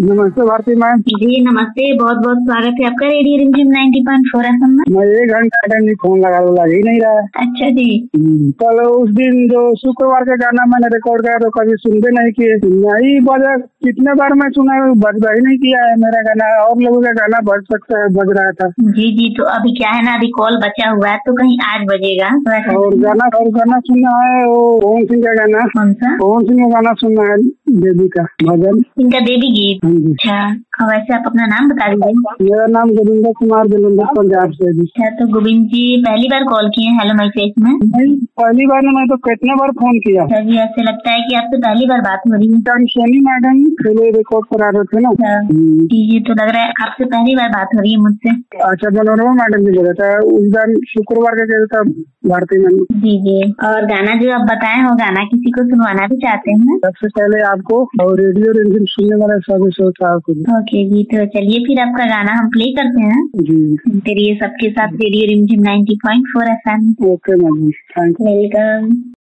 नमस्ते भारती मैम। जी नमस्ते, बहुत बहुत स्वागत है आपका रेडियो रिमझिम 90.4 FM में। मैं 1 घंटा टाइम फोन लगा लग ही नहीं रहा है। अच्छा जी। कल उस दिन जो शुक्रवार का गाना मैंने रिकॉर्ड किया तो कभी सुनते नहीं किए, नहीं बजा। कितने बार मैं सुना बजता ही नहीं किया है मेरा गाना, और लोगों का गाना बज सकता है, बज रहा था। जी तो अभी क्या है ना, अभी कॉल बचा हुआ है तो कहीं आज बजेगा। और गाना सुनना है वो पवन सिंह का गाना। कौन सा? पवन सिंह का गाना सुनना है, देवी का भजन, इनका देवी गीत। अच्छा, वैसे आप अपना नाम बता दीजिए। मेरा नाम गोविंद कुमार जलंधर पंजाब से। अच्छा, तो गोविंद जी पहली बार कॉल किए हैं हेलो मैसेज में? नहीं, पहली बार मैं तो कितने बार फोन किया। अच्छा जी, ऐसे लगता है कि आपसे पहली बार बात हो रही है। सोनी मैडम पहले रिकॉर्ड करा रहे थे ना। जी तो लग रहा है आपसे पहली बार बात हो रही है मुझसे। अच्छा, मनोरमा मैडम जी बोला था उस दिन शुक्रवार का कहता था भारती मैम। जी और गाना जो आप बताए हो, गाना किसी को सुनवाना भी चाहते हैं? सबसे पहले आपको और रेडियो रिमझिम सुनने वाला सभी श्रोताओं को। ओके जी, तो चलिए फिर आपका गाना हम प्ले करते हैं जी। फिर ये सबके साथ रेडियो रिमझिम 90.4 FM। Okay ma'am, thank you. Welcome.